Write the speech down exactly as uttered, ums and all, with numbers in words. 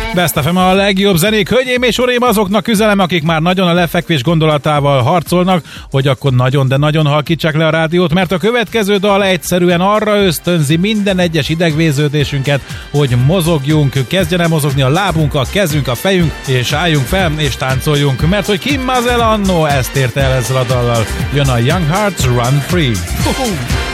Best ef em a legjobb zenék, hölgyeim és uraim, azoknak üzenem, akik már nagyon a lefekvés gondolatával harcolnak, hogy akkor nagyon, de nagyon halkítsák le a rádiót, mert a következő dal egyszerűen arra ösztönzi minden egyes idegvéződésünket, hogy mozogjunk, kezdjen el mozogni a lábunk, a kezünk, a fejünk, és álljunk fel, és táncoljunk, mert hogy Kim Mazel annó ezt érte el ezzel a dallal. Jön a Young Hearts Run Free. Uh-huh.